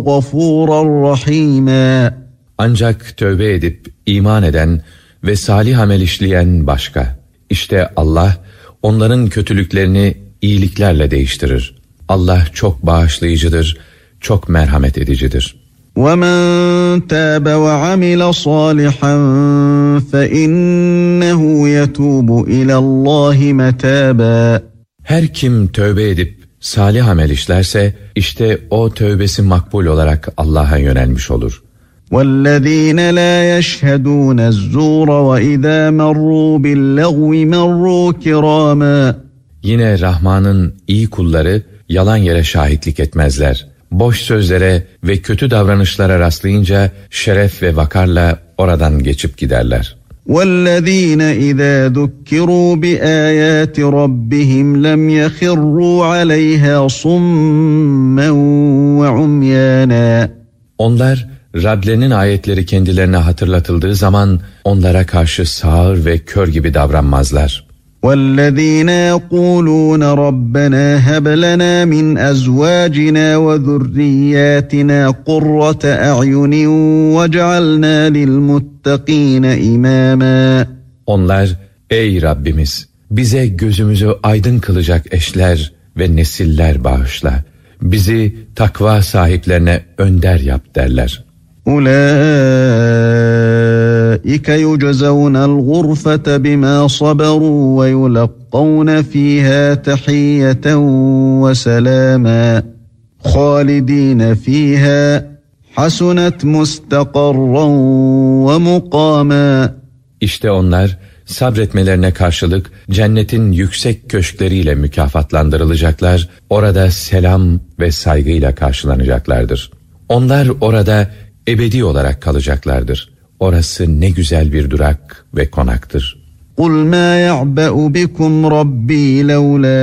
غَفُورًا رَحِيمًا. Ancak tövbe edip iman eden ve salih amel işleyen başka. İşte Allah onların kötülüklerini iyiliklerle değiştirir. Allah çok bağışlayıcıdır, çok merhamet edicidir. وَمَنْ تَابَ وَعَمِلَ صَالِحًا فَإِنَّهُ يَتُوبُ إِلَى اللّٰهِ مَتَابًا. Her kim tövbe edip salih amel işlerse, işte o tövbesi makbul olarak Allah'a yönelmiş olur. وَالَّذ۪ينَ لَا يَشْهَدُونَ الزُّورَ وَإِذَا مَرُّوا بِاللَّغْوِ مَرُّوا كِرَامًا. Yine Rahman'ın iyi kulları yalan yere şahitlik etmezler. Boş sözlere ve kötü davranışlara rastlayınca şeref ve vakarla oradan geçip giderler. وَالَّذ۪ينَ اِذَا ذُكِّرُوا بِآيَاتِ رَبِّهِمْ لَمْ يَخِرُّوا عَلَيْهَا صُمًّا وَعُمْيَانًا. Onlar Rablerinin ayetleri kendilerine hatırlatıldığı zaman onlara karşı sağır ve kör gibi davranmazlar. وَالَّذ۪ينَ يَقُولُونَ رَبَّنَا هَبْ لَنَا مِنْ أَزْوَاجِنَا وَذُرِّيَّاتِنَا قُرَّةَ أَعْيُنٍ وَاجْعَلْنَا لِلْمُتَّقِينَ إِمَامًا. Onlar, ey Rabbimiz, bize gözümüzü aydın kılacak eşler ve nesiller bağışla. Bizi takva sahiplerine önder yap derler. أُولَٰئِكَ يُجْزَوْنَ الْغُرْفَةَ بِمَا صَبَرُوا وَيُلَقَّوْنَ فِيهَا تَحِيَّةً وَسَلَامًا خَالِدِينَ فِيهَا حَسُنَتْ مُسْتَقَرًّا وَمُقَامًا. İşte onlar sabretmelerine karşılık cennetin yüksek köşkleriyle mükafatlandırılacaklar, orada selam ve saygıyla karşılanacaklardır. Onlar orada ebedi olarak kalacaklardır. Orası ne güzel bir durak ve konaktır. قُلْ مَا يَعْبَأُ بِكُمْ رَبِّي لَوْلَا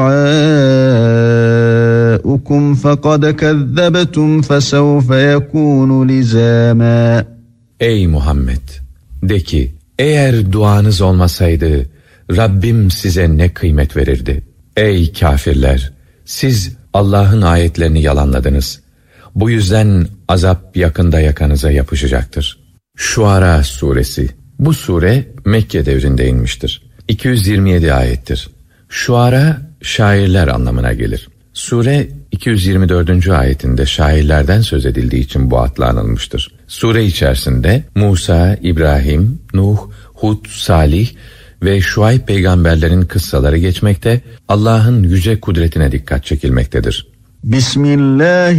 دُعَاؤُكُمْ فَقَدْ كَذَّبْتُمْ فَسَوْفَ يَكُونُ لِزَامًا. Ey Muhammed! De ki, eğer duanız olmasaydı, Rabbim size ne kıymet verirdi? Ey kafirler! Siz Allah'ın ayetlerini yalanladınız. Bu yüzden azap yakında yakanıza yapışacaktır. Şuara suresi. Bu sure Mekke devrinde inmiştir. 227 ayettir. Şuara, şairler anlamına gelir. Sure 224. ayetinde şairlerden söz edildiği için bu adla anılmıştır. Sure içerisinde Musa, İbrahim, Nuh, Hud, Salih ve Şuayb peygamberlerin kıssaları geçmekte, Allah'ın yüce kudretine dikkat çekilmektedir. Bismillah.